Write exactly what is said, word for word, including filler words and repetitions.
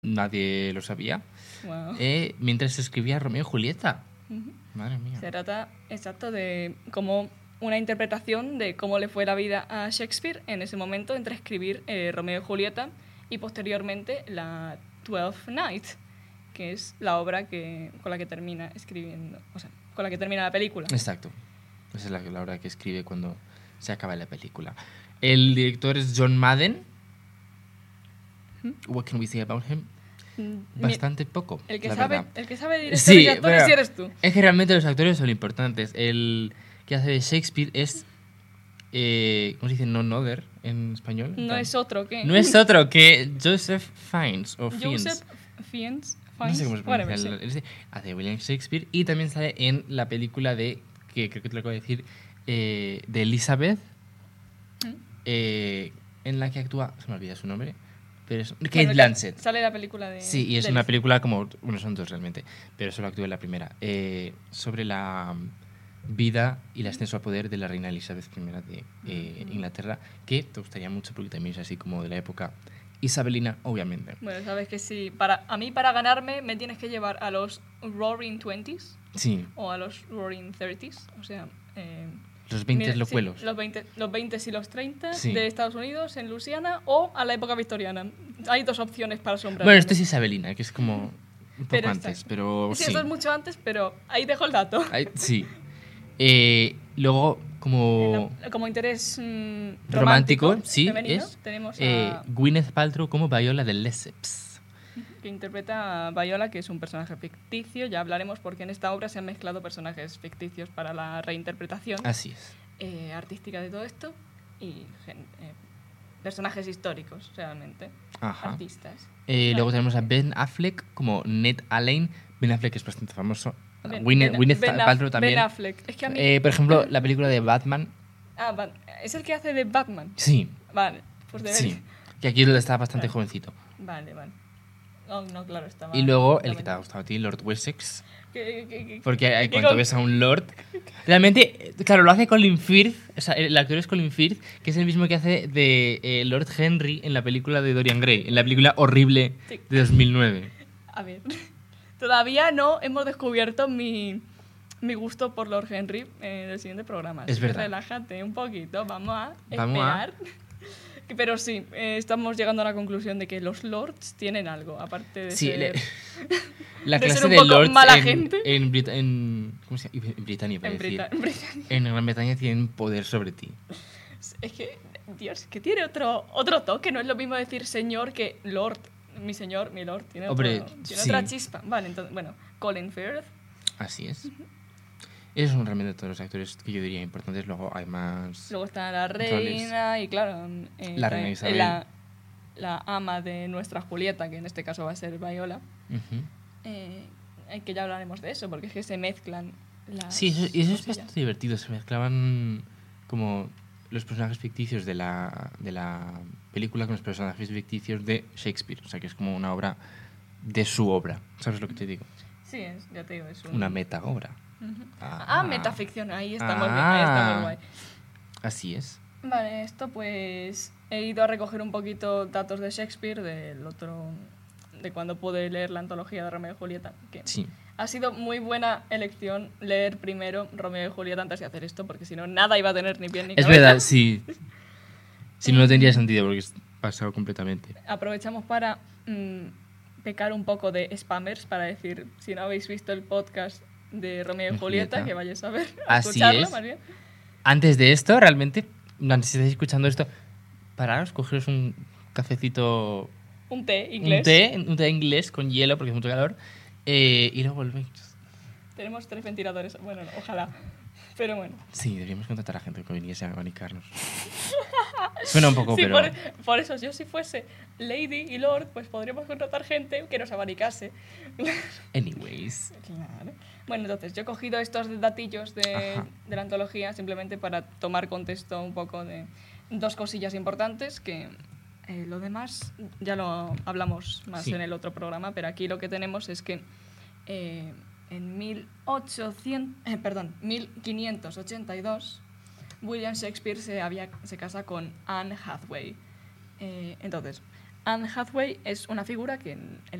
nadie lo sabía, Wow. eh, mientras escribía Romeo y Julieta. Uh-huh. Madre mía. Se trata, exacto, de como una interpretación de cómo le fue la vida a Shakespeare en ese momento entre escribir eh, Romeo y Julieta y posteriormente la Twelfth Night, que es la obra que, con la que termina escribiendo, o sea, con la que termina la película. Exacto. Esa es la, la hora que escribe cuando se acaba la película. El director es John Madden. What can we say about him? Mm, Bastante poco, El que, la sabe, verdad. el que sabe de directores Sí, y actores pero sí eres tú. es que realmente los actores son importantes. El que hace de Shakespeare es... Eh, ¿Cómo se dice? No Nother en español. No es otro que... No es otro que Joseph Fiennes o Fiennes. Joseph Fiennes. No sé cómo se Whatever, pronuncia. sí. el- el- Hace de William Shakespeare y también sale en la película de, que creo que te lo acabo de decir, eh, de Elizabeth, ¿Mm? eh, en la que actúa, se me olvida su nombre, pero es Kate Bueno, Blanchett. Sale la película de... Sí, y es de una Liz. película como, bueno, son dos realmente, pero solo actúa en la primera, eh, sobre la mm, vida y el ascenso al poder de la reina Elizabeth primera de eh, Inglaterra, que te gustaría mucho porque también es así como de la época isabelina, obviamente. Bueno, sabes que sí. Para, a mí, para ganarme, me tienes que llevar a los Roaring Twenties Sí, o a los Roaring Thirties. O sea... Eh, los veinte mira, locuelos. sí, los veinte, los veinte y los treinta Sí. de Estados Unidos, en Luisiana, o a la época victoriana. Hay dos opciones para asombrar. Bueno, esto es isabelina, que es como un poco Pero antes, está- pero Sí, sí. eso es mucho antes, pero ahí dejo el dato. Ay, sí. Eh, luego, como En la- como interés mm, romántico, romántico, sí, femenino, es tenemos a, eh, Gwyneth Paltrow como Viola de Lesseps. que interpreta a Viola, que es un personaje ficticio. Ya hablaremos porque en esta obra se han mezclado personajes ficticios para la reinterpretación Así es. eh, artística de todo esto y gen- eh, personajes históricos, realmente, Ajá. artistas. Eh, Vale. luego tenemos a Ben Affleck como Ned Allen. Ben Affleck es bastante famoso. Ben- Gwyneth, Ben- Gwyneth Ben Aff- Paltrow también. Ben Affleck. Es que a mí... Eh, por ejemplo, la película de Batman. Ah, Bat- es el que hace de Batman. Sí, Vale, pues debería... sí. Que aquí está bastante jovencito. Vale, vale. Oh, no, claro, estaba... Y luego, el no que me- te ha gustado a ti, Lord Wessex. que- que- que- Porque eh, que cuando con- ves a un Lord... Realmente, eh, claro, lo hace Colin Firth. O sea, el actor es Colin Firth, que es el mismo que hace de eh, Lord Henry en la película de Dorian Gray, en la película horrible Sí. de dos mil nueve. A ver, todavía no hemos descubierto mi, mi gusto por Lord Henry en el siguiente programa. Es Así que verdad. Relájate un poquito, vamos a Vamos a- esperar. Pero sí, eh, estamos llegando a la conclusión de que los lords tienen algo, aparte de Sí, ser... le- la de clase ser un de poco Lords mala en, gente. en, Brit- en- ¿cómo se llama? En Britania, iba a en decir. Brita- en Britania. En Gran Bretaña tienen poder sobre ti. Es que, Dios, que tiene otro, otro toque, no es lo mismo decir señor que lord. Mi señor, mi lord, tiene, Hombre, otro- tiene sí. otra chispa. Vale, entonces, bueno, Colin Firth. Así es. Esos son realmente todos los actores que yo diría importantes. Luego hay más... Luego está la roles. reina y claro, eh, La reina eh, Isabel. La, la ama de nuestra Julieta, que en este caso va a ser Viola. Ujú. Eh, eh, que ya hablaremos de eso, porque es que se mezclan las Sí, eso, y eso es cosillas. bastante divertido. Se mezclaban como los personajes ficticios de la, de la película con los personajes ficticios de Shakespeare. O sea, que es como una obra de su obra. ¿Sabes lo que te digo? Sí, es, ya te digo, es un... Una meta obra. Ujú. Ah. Ah, metaficción, ahí está muy bien, ahí está muy guay. Así es. Vale, esto pues he ido a recoger un poquito datos de Shakespeare, del otro, de cuando pude leer la antología de Romeo y Julieta, que Sí. ha sido muy buena elección leer primero Romeo y Julieta antes de hacer esto, porque si no nada iba a tener ni pie ni Es cabeza. verdad, sí. Si no, no tendría sentido porque es pasado completamente. Aprovechamos para mm, pecar un poco de spammers, para decir, si no habéis visto el podcast de Romeo y Y Julieta, Julieta. que vayáis a ver, a Así escucharlo es. más bien. Antes de esto, realmente, no, si estáis escuchando esto, pararos, cogeros un cafecito, Un té inglés. un té, un té inglés con hielo porque hace mucho calor, eh, y luego volvéis. Tenemos tres ventiladores, bueno, no, ojalá, pero bueno. Sí, deberíamos contratar a gente que viniese a abanicarnos. Suena un poco, Sí, pero... por, por eso, yo si fuese Lady y Lord, pues podríamos contratar gente que nos abanicase. Anyways. Claro. Bueno, entonces, yo he cogido estos datillos de, Ajá. de la antología simplemente para tomar contexto un poco de dos cosillas importantes que eh, lo demás ya lo hablamos más Sí. en el otro programa, pero aquí lo que tenemos es que eh, en mil ochocientos, eh, perdón, mil quinientos ochenta y dos William Shakespeare se, había, se casa con Anne Hathaway. Eh, entonces, Anne Hathaway es una figura que en, en